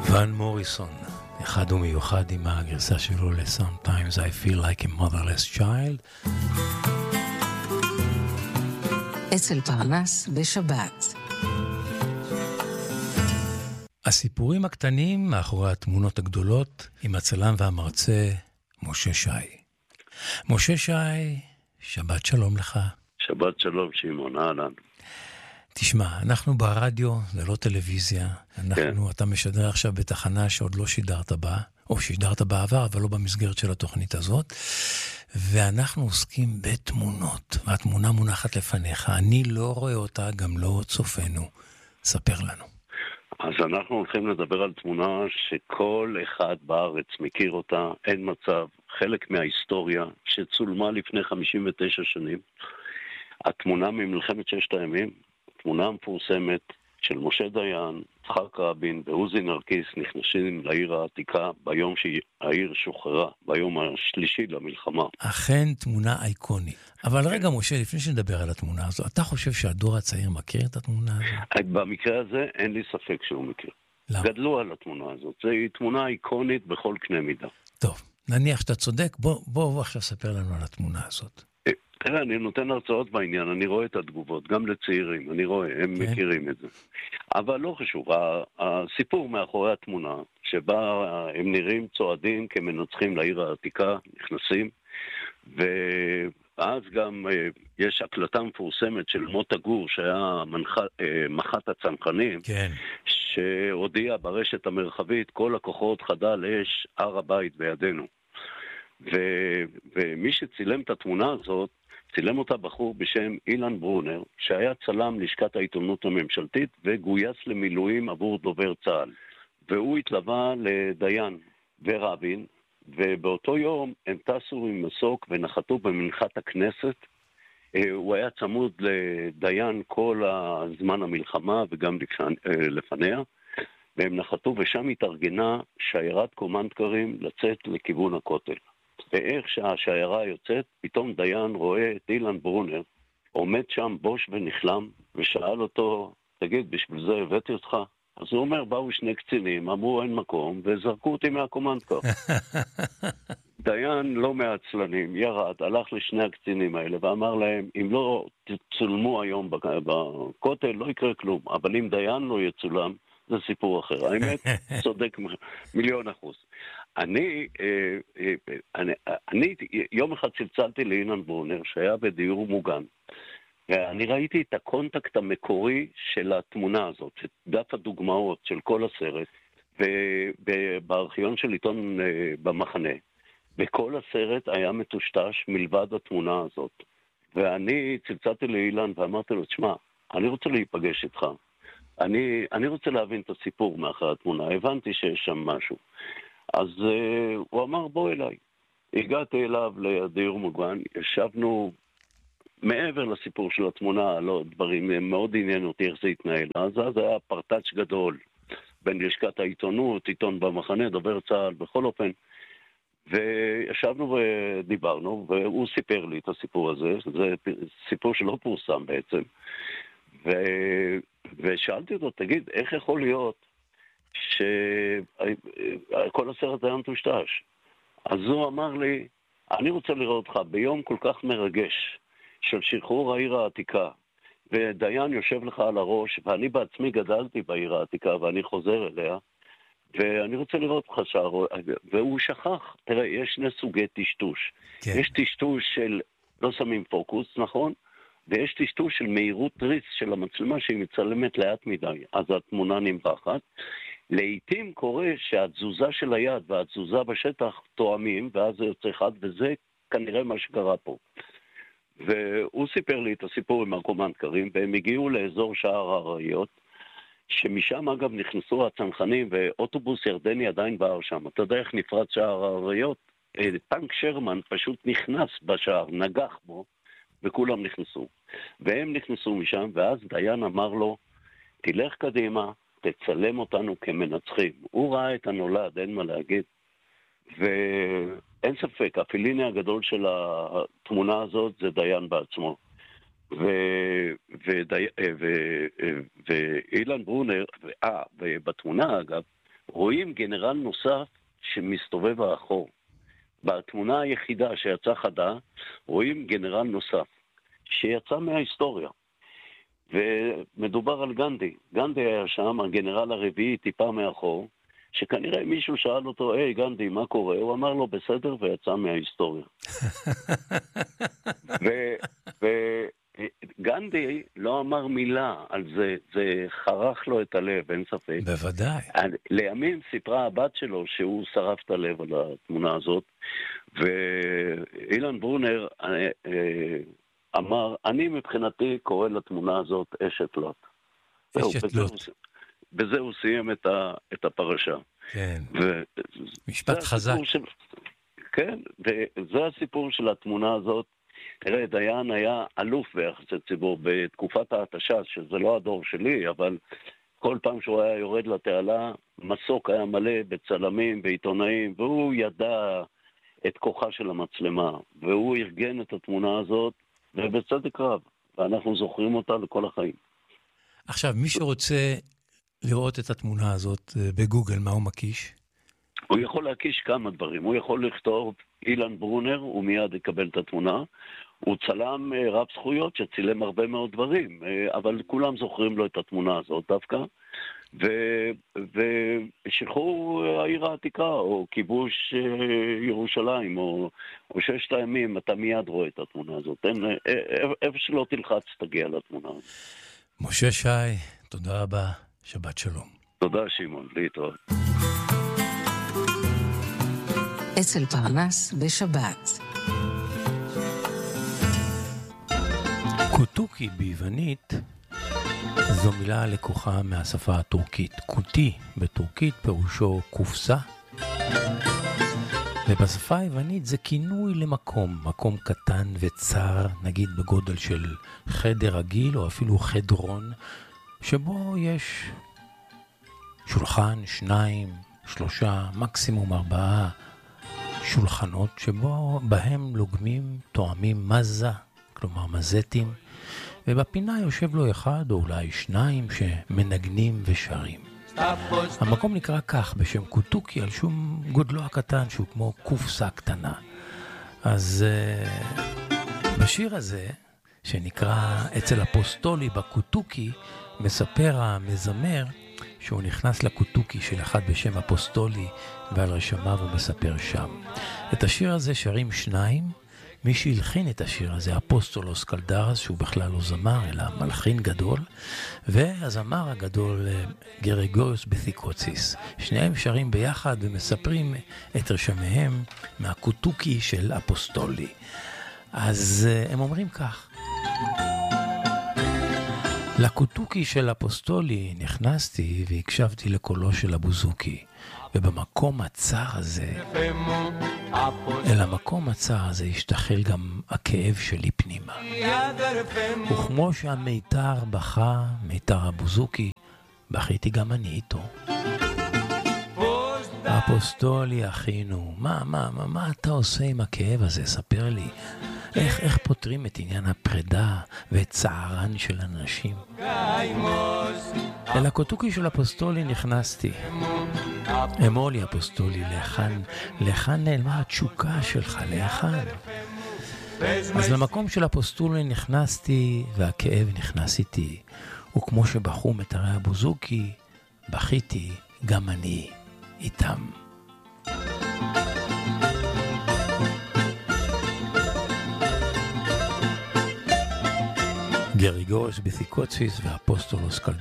ון מוריסון, אחד ומיוחד עם הגרסה שלו ל-Sometimes I feel like a motherless child. אצל פרנס בשבת. הסיפורים הקטנים מאחורי התמונות הגדולות עם הצלם והמרצה משה שי. משה שי, שבת שלום לך. שבת שלום שמעון, אהלן. תשמע, אנחנו ברדיו, זה לא טלוויזיה. אתה משדר עכשיו בתחנה שעוד לא שידרת בה, או שידרת בעבר, אבל לא במסגרת של התוכנית הזאת. ואנחנו עוסקים בתמונות, והתמונה מונחת לפניך. אני לא רואה אותה, גם לא צופנו. ספר לנו. אז אנחנו הולכים לדבר על תמונה שכל אחד בארץ מכיר אותה, אין מצב, חלק מההיסטוריה שצולמה לפני 59 שנים. התמונה ממלחמת ששת הימים, תמונה המפורסמת של משה דיין, יצחק רבין ועוזי נרקיס נכנסים לעיר העתיקה ביום שהעיר שוחררה, ביום השלישי למלחמה. אכן תמונה אייקונית. אבל רגע משה, לפני שנדבר על התמונה הזו, אתה חושב שהדור הצעיר מכיר את התמונה הזו? במקרה הזה אין לי ספק שהוא מכיר. למה? גדלו על התמונה הזאת. זו תמונה אייקונית בכל קנה מידה. טוב, נניח שאתה צודק, בוא עכשיו ספר לנו על התמונה הזאת. תראה, אני נותן הרצאות בעניין, אני רואה את התגובות, גם לצעירים, אני רואה, הם מכירים את זה. אבל לא חשוב, הסיפור מאחורי התמונה, שבה הם נראים צועדים כמנצחים לעיר העתיקה, נכנסים, ואז גם יש הקלטה מפורסמת של מוטה גור, שהיה מח"ט הצנחנים, כן. שהודיע ברשת המרחבית, כל הכוחות חדל אש, הר הבית בידינו. ומי שצילם את התמונה הזאת, צילם אותה בחור בשם אילן ברונר, שהיה צלם לשכת העיתונות הממשלתית וגויס למילואים עבור דובר צה"ל. והוא התלווה לדיין ורבין, ובאותו יום הם טסו עם מסוק ונחתו במנחת הכנסת. הוא היה צמוד לדיין כל הזמן המלחמה וגם לפניה, והם נחתו ושם התארגנה שיירת קומנדקרים לצאת לכיוון הכותל. ואיך שהשיירה יוצאת, פתאום דיין רואה את אילן ברונר, עומד שם בוש ונחלם, ושאל אותו, תגיד, בשביל זה הבאתי אותך? אז הוא אומר, באו שני קצינים, אמרו אין מקום, וזרקו אותי מהקומנדקר. דיין לא מעצלנים, ירד, הלך לשני הקצינים האלה, ואמר להם, אם לא תצולמו היום בכותל, לא יקרה כלום, אבל אם דיין לא יצולם, זה סיפור אחר. האמת, צודק 1,000,000%. אני יום אחד צלצלתי לאילן ברונר, שהיה בדיור מוגן, ואני ראיתי את הקונטקט המקורי של התמונה הזאת, את דף הדוגמאות של כל הסרט, בארכיון של עיתון במחנה. וכל הסרט היה מטושטש מלבד התמונה הזאת. ואני צלצלתי לאילן ואמרתי לו, תשמע, אני רוצה להיפגש איתך. אני רוצה להבין את הסיפור מאחרי התמונה, הבנתי שיש שם משהו. אז הוא אמר, בוא אליי. הגעתי אליו לדיור מוגן, ישבנו מעבר לסיפור של התמונה, לא דברים, מאוד עניין אותי איך זה התנהל. אז היה פרטאץ' גדול בין לשכת העיתונות, עיתון במחנה, דובר צה"ל, בכל אופן. וישבנו ודיברנו, והוא סיפר לי את הסיפור הזה, זה סיפור שלא פורסם בעצם. ושאלתי אותו, תגיד, איך יכול להיות שכל הסרט היה מטושטש? אז הוא אמר לי, אני רוצה לראות אותך ביום כל כך מרגש של שחרור העיר העתיקה, ודיין יושב לך על הראש, ואני בעצמי גדלתי בעיר העתיקה, ואני חוזר אליה, ואני רוצה לראות אותך והוא שכח. תראה, יש שני סוגי טשטוש. כן. יש טשטוש של לא שמים פוקוס, נכון? ויש טשטוש של מהירות ריס של המצלמה שהיא מצלמת לאט מדי, אז התמונה נמרחת. לעתים קורה שהתזוזה של היד והתזוזה בשטח תואמים, ואז זה יוצא אחד, וזה כנראה מה שקרה פה. והוא סיפר לי את הסיפור עם הקומנדקרים, והם הגיעו לאזור שער האריות, שמשם אגב נכנסו הצנחנים, ואוטובוס ירדני עדיין בער שם. אתה יודע איך נפרץ שער האריות? טנק שרמן פשוט נכנס בשער, נגח בו, וכולם נכנסו. והם נכנסו משם, ואז דיין אמר לו, תלך קדימה, תצלם אותנו כמנצחים. הוא ראה את הנולד, אין מה להגיד. ואין ספק, הפיליני הגדול של התמונה הזאת זה דיין בעצמו. ואילן ברונר, ובתמונה אגב, רואים גנרל נוסף שמסתובב האחור. בתמונה היחידה שיצאה חדה, רואים גנרל נוסף שיצא מההיסטוריה. ומדובר על גנדי. גנדי היה שם, הגנרל הרביעי טיפה מאחור, שכנראה מישהו שאל אותו, היי גנדי, מה קורה? הוא אמר לו, בסדר, ויצא מההיסטוריה. וגנדי לא אמר מילה על זה, זה חרך לו את הלב, אין ספק. בוודאי. לימים סיפרה הבת שלו שהוא שרף את הלב על התמונה הזאת, ואילן ברונר אמר, אני מבחינתי קורא לתמונה הזאת אשת לוט. אשת לוט. בזה הוא סיים את הפרשה. כן. משפט חזק. כן, וזה הסיפור של התמונה הזאת. תראה, דיין היה אלוף ביחסי ציבור בתקופת ההתשה, שזה לא הדור שלי, אבל כל פעם שהוא היה יורד לתעלה, מסוק היה מלא בצלמים, בעיתונאים, והוא ידע את כוחה של המצלמה, והוא ארגן את התמונה הזאת, ובצדק רב, ואנחנו זוכרים אותה לכל החיים. עכשיו, מי שרוצה לראות את התמונה הזאת בגוגל, מה הוא מקיש? הוא יכול להקיש כמה דברים. הוא יכול לכתוב אילן ברונר, הוא מיד יקבל את התמונה. הוא צלם רב זכויות שצילם הרבה מאוד דברים, אבל כולם זוכרים לו את התמונה הזאת דווקא. ושחרור העיר העתיקה, או כיבוש ירושלים, או ששת הימים, אתה מיד רואה את התמונה הזאת. איפה שלא תלחץ תגיע לתמונה הזאת. משה שי, תודה רבה. שבת שלום. תודה שמעון, להתראות. אצל פרנס בשבת. קוטוקי ביוונית זו מילה לקוחה מהשפה הטורקית. קוטי בטורקית פירושו קופסה, ובשפה היוונית זה כינוי למקום, מקום קטן וצר, נגיד בגודל של חדר רגיל או אפילו חדרון, שבו יש שולחן, 2, 3, מקסימום 4 שולחנות, בהם לוגמים, תואמים מזה, כלומר מזטים, ובפינה יושב לו 1 או אולי 2 שמנגנים ושרים. המקום נקרא כך בשם קוטוקי על שום גודלו הקטן שהוא כמו קופסה קטנה. אז בשיר הזה שנקרא אצל אפוסטולי בקוטוקי, מספר המזמר שהוא נכנס לקוטוקי של אחד בשם אפוסטולי ועל רשמיו הוא מספר שם. את השיר הזה שרים 2, מי שהלחין את השיר הזה, אפוסטולוס קלדרס, שהוא בכלל לא זמר אלא מלחין גדול, והזמר הגדול גרגוריוס בת'יקוציס. שניהם שרים ביחד ומספרים את רשמיהם מהקוטוקי של אפוסטולי. אז הם אומרים כך: לקוטוקי של אפוסטולי נכנסתי והקשבתי לקולו של הבוזוקי, ובמקום הצר הזה, אל המקום הצר הזה השתחל גם הכאב שלי פנימה. וכמו שהמיתר בכה, מיתר הבוזוקי, בכיתי גם אני איתו. אפוסטולי אחינו, מה אתה עושה עם הכאב הזה? ספר לי. איך פותרים את עניין הפרידה ואת צערן של אנשים? אל הקוטוקי של אפוסטולי נכנסתי. אמור לי אפוסטולי, להיכן נעלמה התשוקה שלך, להיכן? אז למקום של אפוסטולי נכנסתי והכאב נכנס איתי, וכמו שבכו מיתרי הבוזוקי, בכיתי גם אני איתם. גרגוריוס בת'יקוציס ואפוסטולוס קלדרס